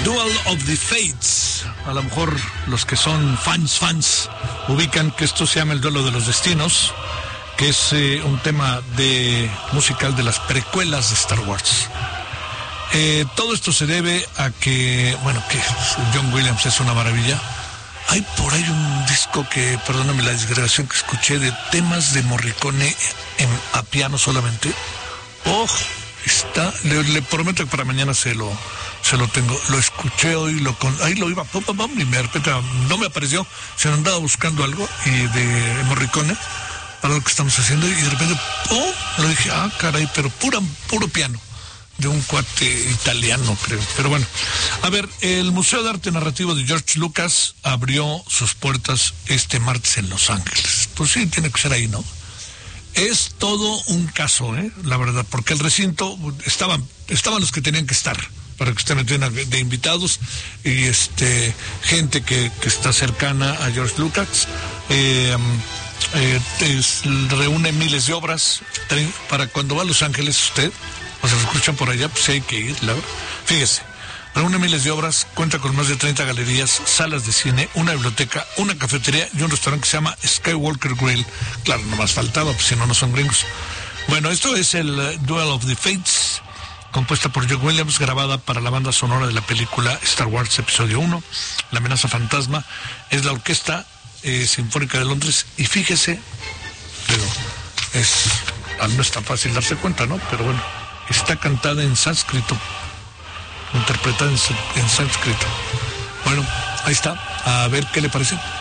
Duel of the Fates. A lo mejor los que son fans ubican que esto se llama el Duelo de los Destinos, que es un tema musical de las precuelas de Star Wars. Todo esto se debe a que John Williams es una maravilla. Hay por ahí un disco que, perdóname la disgregación que escuché, de temas de Morricone a piano solamente. Le prometo que para mañana se lo tengo. Lo escuché hoy, ahí lo iba, y de repente no me apareció, se andaba buscando algo y de Morricone para lo que estamos haciendo, y de repente, lo dije, caray, pero puro piano, de un cuate italiano, creo. Pero bueno, a ver, el Museo de Arte Narrativo de George Lucas abrió sus puertas este martes en Los Ángeles. Pues sí, tiene que ser ahí, ¿no? Es todo un caso, la verdad, porque el recinto estaban los que tenían que estar, para que usted me entienda, de invitados y gente que está cercana a George Lucas. Reúne miles de obras para cuando va a Los Ángeles usted, o se lo escuchan por allá, pues hay que ir, la verdad. Fíjese, reúne miles de obras, cuenta con más de 30 galerías, salas de cine, una biblioteca, una cafetería y un restaurante que se llama Skywalker Grill. Claro, nomás faltaba, pues si no son gringos. Bueno, esto es el Duel of the Fates, compuesta por John Williams, grabada para la banda sonora de la película Star Wars Episodio 1, La amenaza fantasma. Es la Orquesta Sinfónica de Londres, y fíjese, pero no es tan fácil darse cuenta, ¿no? Pero bueno, está cantada en sánscrito, interpretada en sánscrito. Bueno, ahí está, a ver qué le parece.